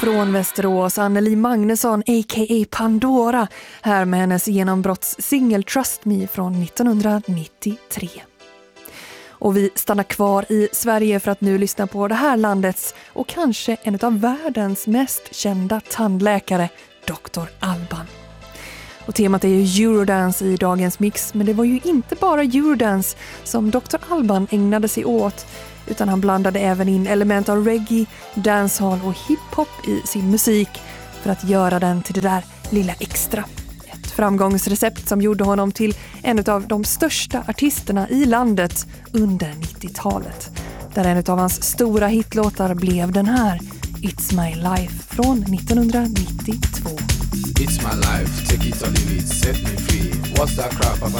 Från Västerås, Anneli Magnusson, a.k.a. Pandora, här med hennes genombrottssingel Trust Me från 1993. Och vi stannar kvar i Sverige för att nu lyssna på det här landets och kanske en av världens mest kända tandläkare, Dr. Alban. Och temat är ju Eurodance i dagens mix, men det var ju inte bara Eurodance som Dr. Alban ägnade sig åt, utan han blandade även in element av reggae, dancehall och hiphop i sin musik för att göra den till det där lilla extra. Ett framgångsrecept som gjorde honom till en av de största artisterna i landet under 90-talet. Där en av hans stora hitlåtar blev den här, It's My Life från 1992. It's my life, take it or leave it, set me free. What's that crap? I've